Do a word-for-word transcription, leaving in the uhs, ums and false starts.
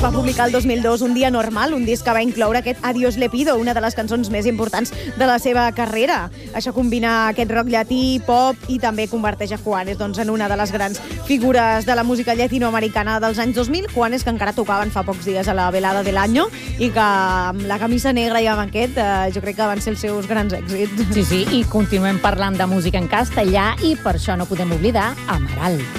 Va publicar el dos mil dos Un dia normal, un disc que va incloure aquest Adiós le pido, una de les cançons més importants de la seva carrera. Això combina aquest rock llatí, pop, i també converteix a Juanes doncs, en una de les grans figures de la música llatinoamericana dels anys dos mil. Juanes, que encara tocaven fa pocs dies a la velada de l'Año i que amb la camisa negra i amb aquest eh, jo crec que van ser els seus grans èxits. Sí, sí, i continuem parlant de música en castellà i per això no podem oblidar Amaral.